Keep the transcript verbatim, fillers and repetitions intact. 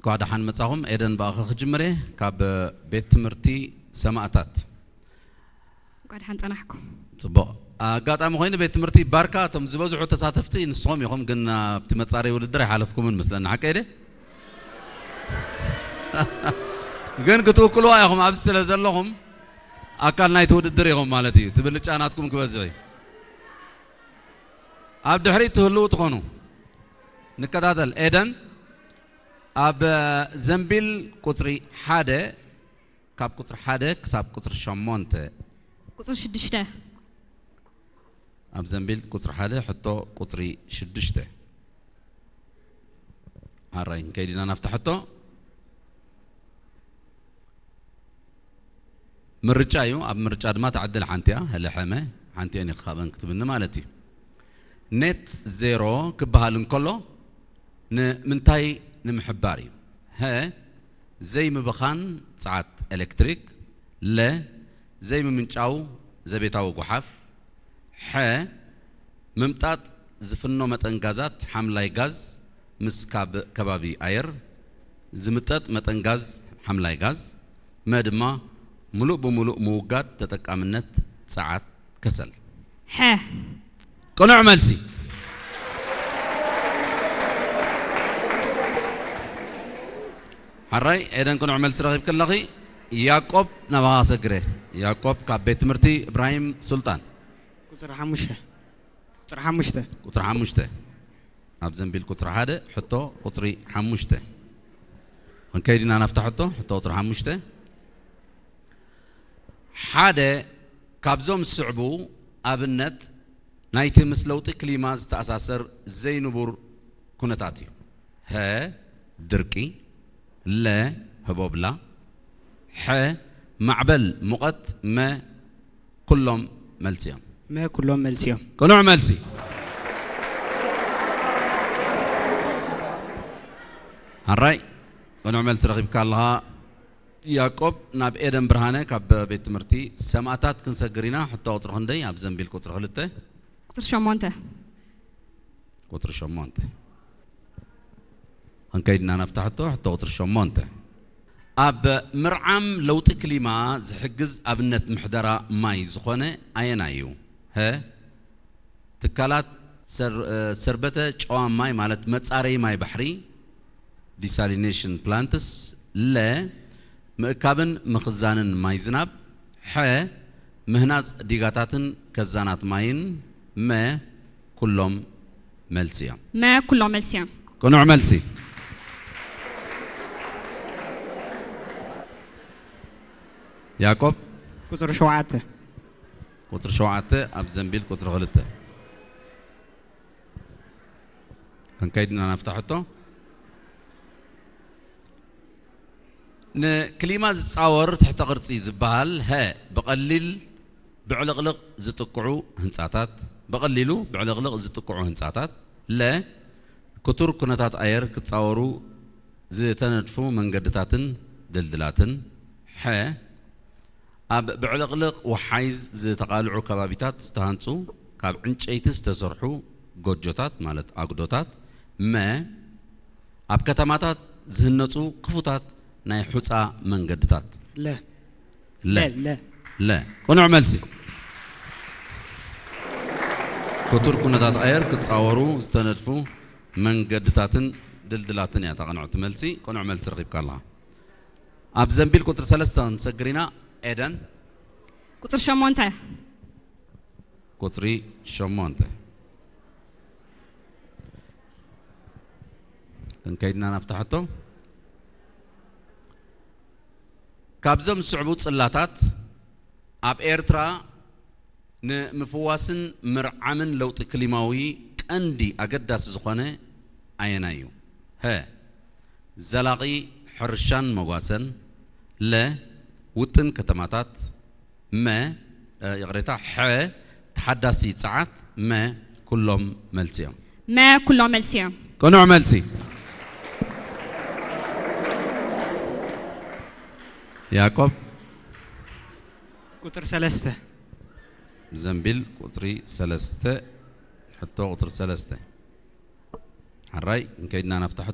እንኳን ደህና መጻኹም ኤደን ባኸ ጅምሬ ካብ ቤት ትምህርቲ ሰማዕታት እንኳን ደህና ጸናሕኩም ጽቡቕ አጋጣሚ ኮይኑ ቤት ትምህርቲ ባርካ ቶም ዝበዝሑ ተሳተፍቲ ንስኹም ይኹም ግን ኣብቲ መጻሪ ውድድር ይሓለፍኩምን መስለና ሓቀይደ ግን ክትውክሉ ኣይኹም ኣብ ስለ ዘለኹም ኣካል ናይቲ ውድድር ይኹም ማለት እዩ ትብልጫናትኩም ክበዝሕ ኣብ ድሕሪት ትህልው ትኾኑ ንከታተል ኤደን أب زنبيل قطري حادة كاب قطر حادة كساب قطر شمونت قطر شدشته أب زنبيل قطر حادة حطه قطري شدشته هراين كيدنا نفتح حطه مرجعيو أب مرجع ما تعدل حنتيا هلا حمى حنتيا أني خابن كتبنا مالتي نت زيرو كبهالن كله ن منتاي نمحباري ها زي ما بخان ساعات إلكتريك لا زي ما منشاو زبيتاو قحف ح ممتات زفنو متنغازات حملاي غاز مسكاب كبابي اير زمتات متنغاز حملاي غاز مادما ملوء بملوء موجات تتكامنت ساعات كسل ح قنع ملسي هراي إذن كنا عمل سرقيب كلاقي يعقوب نبغى سكره يعقوب كبيت مرتي إبراهيم سلطان كتر حمشة كتر حمشته كتر حمشته أبزن بيل كتر هذا حطه كتري حمشته من كيدنا نفتح حطه حطه كتر حمشته هذا كابزوم الصعبو أبنت نايت مسلوط كلمات تأساسر زي نبور كونتاتي ها دركي لا هبوبلا ح معبل مقت ما كلهم ملسيهم ما كلهم ملسيهم كنوع ملسي هالرأي كنوع ملسي رغيب كالها يعقوب ناب إيدن برهانة كاب بيت مرتي سماعتات كنسجرينا حتى وتر هندي أب زنبيل كتر خلته كتر شمونته كتر شمونته هنكيدنا نفتحته حتى وتر شمونته أب مرعم لو تكلمة زحجز أبنت محضرة ماي زخونة أينايو ها تكالات سر سربته جوام ماي مالت متساري ماي بحري desalination plants لا مكابن مخزانن ماي زناب ح مهناز ديغاتاتن كزانات ماين ما كلهم ملسيا ما كلهم ملسيا كنوع ملسي يعقوب كتر شوعته كتر شوعته أب زنبيل كتر غلطه كان كيدنا نفتحته ن كلمات تصاور تحت قرصي زبال ها بقليل بعلقلق زتقعو هنصاتات بقليلو بعلقلق زتقعو هنصاتات لا كتر كنتات اير كتصاورو زتندفو منقدتاتن دلدلاتن ح أب بعلقلق وحيز زتقالعو كبابيتات استهانصو كاب عنچيتس تسرحو ጎጆታት ማለት አግዶታት መ ኣብ ከተማታት ዝህነጹ ክፉታት ናይ ሑጻ መንገድታት ለ ለ ለ ለ ቁኑዕ መልሲ ኩቱር ኩነታት ኣየር ክጻወሩ ዝተነድፉ መንገድታትን ድልድላትን እያ ተቐንዕቲ መልሲ ቁኑዕ መልሲ ረኺብካ ኣለኻ ኣብ ዘንቢል ቁጥሪ ሰለስተ ንሰግሪና ኤደን ቁጥሪ ሸሞንተ ቁጥሪ ሸሞንተ كيدنا نفتحته كابزم صعبوت صلاتات اب ايرترا نمفواسن مرعمن لوط كليماوي قندي اقداس زخونه اينايو ها زلاقي حرشان مغاسن لا وطن كتماتات ما يغريتا ح تحداسي ساعات ما كلهم ملسيهم ما كلهم ملسيهم كنوع ملسي يعقوب كتر سلسته زنبيل قطري سلسته حتى قطر سلسته الرأي إن كيدنا نفتح